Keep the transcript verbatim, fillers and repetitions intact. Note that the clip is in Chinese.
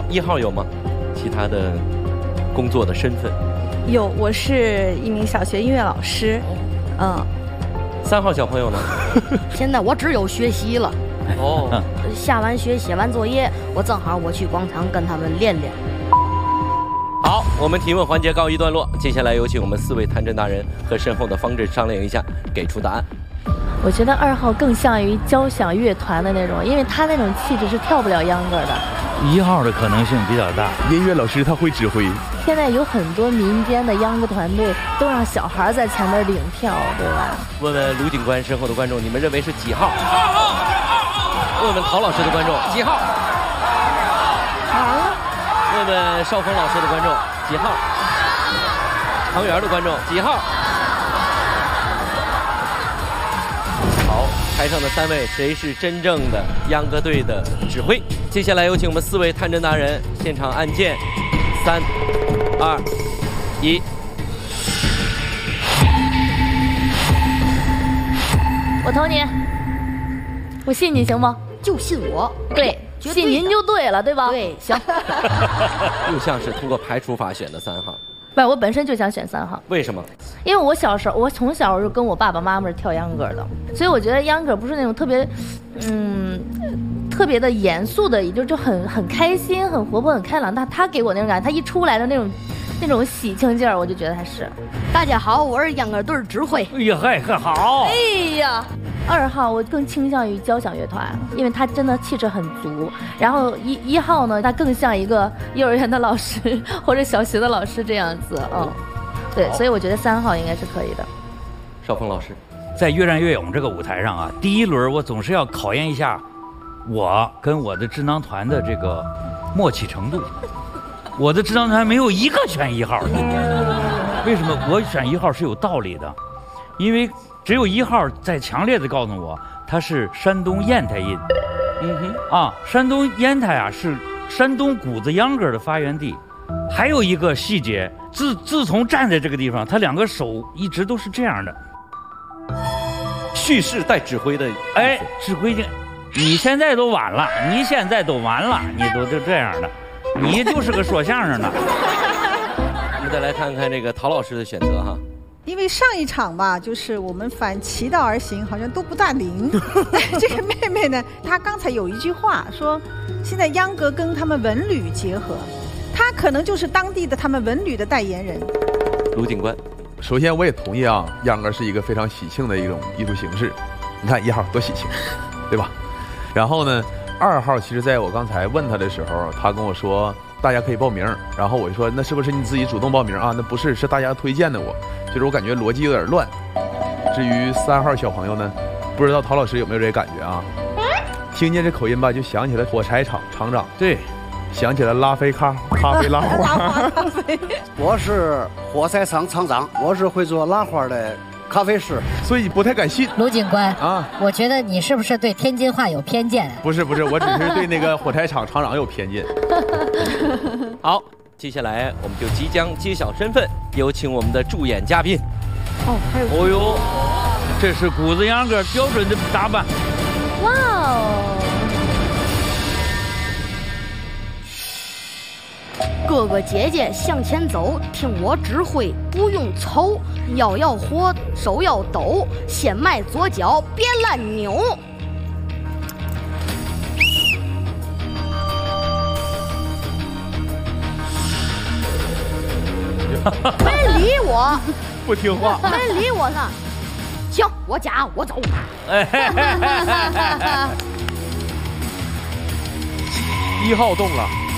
一号有吗？其他的工作的身份？ 有，我是一名小学音乐老师。嗯。 三号小朋友呢？ 现在我只有学习了。哦。下完学写完作业，我正好我去广场跟他们练练。 好，我们提问环节告一段落，接下来有请我们四位探针大人和身后的方阵商量一下，给出答案。 我觉得二号更像于交响乐团的那种，因为他那种气质是跳不了秧歌的。 一号的可能性比较大， 音乐老师他会指挥。 现在有很多民间的秧歌团队都让小孩在前面领跳，对吧？ 问问卢警官身后的观众，你们认为是几号？二号。问问陶老师的观众几号？ 好。 问问邵峰老师的观众几号？常园的观众几号？好，台上的三位，谁是真正的秧歌队的指挥？接下来有请我们四位探针达人现场按键，三、二、一。 我投你，我信你行吗？ 就信我。 对。信您就对了，对吧？ 对， 行。 又像是通过排除法选的三号。 不，我本身就想选三号。 为什么？ 因为我小时候，我从小就跟我爸爸妈妈是跳秧歌的，所以我觉得秧歌不是那种特别，嗯，特别的严肃的，也就就很很开心、很活泼、很开朗。但他给我那种感觉，他一出来的那种那种喜庆劲儿，我就觉得他是。 大家好，我是秧歌队指挥。 哎呀，嗨，可好！ 哎呀。二号我更倾向于交响乐团，因为他真的气质很足。然后一一号呢，他更像一个幼儿园的老师或者小学的老师这样子，嗯，对，所以我觉得三号应该是可以的。 邵峰老师， 在越战越勇这个舞台上啊，第一轮我总是要考验一下我跟我的智囊团的这个默契程度。我的智囊团没有一个选一号的，为什么？我选一号是有道理的，因为。只有一号在强烈的告诉我，他是山东烟台人。嗯哼，啊，山东烟台啊是山东谷子秧歌的发源地。还有一个细节，自自从站在这个地方，他两个手一直都是这样的。 蓄势带指挥的， 哎，指挥的，你现在都晚了，你现在都完了，你都就这样的，你就是个说相声的。 我们再来看看这个陶老师的选择哈。 因为上一场吧，就是我们反其道而行，好像都不大灵。这个妹妹呢，她刚才有一句话说，现在秧歌跟他们文旅结合，她可能就是当地的他们文旅的代言人。 卢警官， 首先我也同意啊，秧歌是一个非常喜庆的一种艺术形式。你看一号多喜庆，对吧？然后呢，二号其实在我刚才问他的时候，他跟我说大家可以报名，然后我就说那是不是你自己主动报名啊？那不是，是大家推荐的我。就是我感觉逻辑有点乱。至于三号小朋友呢，不知道陶老师有没有这个感觉啊？听见这口音吧，就想起了火柴厂厂长， 对， 想起了拉菲咖咖啡拉花。 我是火柴厂厂长，我是会做拉花的咖啡师， 所以不太敢信。 卢警官啊， 我觉得你是不是对天津话有偏见？ 不是不是，我只是对那个火柴厂厂长有偏见。 好。接下来我们就即将揭晓身份，有请我们的助演嘉宾。 哦，还有， 哦呦，这是谷子秧歌标准的打扮。 哇哦！ 哥哥姐姐向前走，听我指挥，不用愁，腰要活，手要抖，先迈左脚，别乱扭。没理我， 不听话， 没理我呢。行，我夹我走。 一号动了。